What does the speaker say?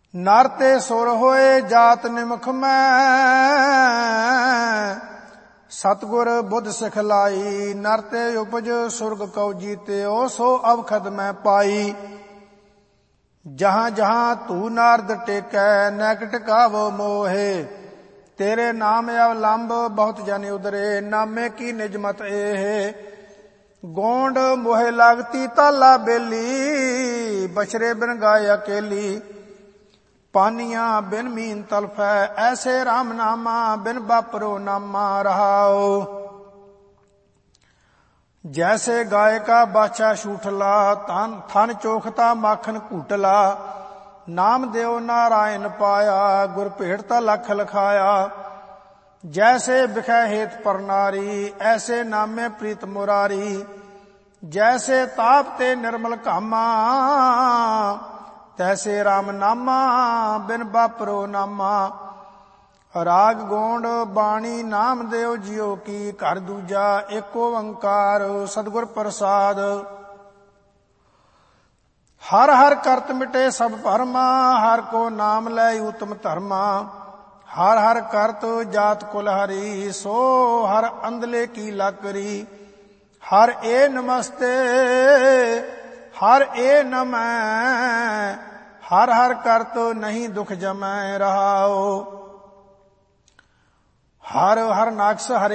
नर ते सुर होए जात निमख में, सतगुर बुध सिखलाई। नर ते उपज सुरग कौ जीते, ओ सो अवखद में पाई। जहां जहां तू नारद टेकै, नैक टिकावो मोहे। तेरे नाम अवलंब बहुत जन उदरे, नामे की निजमत एहे। गोंड मोहे लागती ताला बेली, बछरे बिन गाय अकेली। पानिया बिन मीन तलफै, ऐसे राम नामा बिन बापरो नामा रहाओ। जैसे गाय का बाछा शूठला, थन चोखता माखन कूटला। नाम देव नारायण पाया, गुर भेटता लख लखाया। जैसे बिखै हेत पर नारी, ऐसे नामे प्रीत मुरारी। जैसे ताप ते निर्मल कामा, तैसे राम नामा बिन बापरो नामा। राग गोंड बाणी नाम देव जियो की, घर दूजा एको ओंकार सतगुर प्रसाद। हर हर करत मिटे सब भरमा, हर को नाम लै उत्तम धर्मा। हर हर करत जात कुल हरी, सो हर अंधले की लाकरी। हर ए नमस्ते हर ए नमः, हर हर करत नहीं दुख जमै रहाओ। हर हर नाक्ष हरे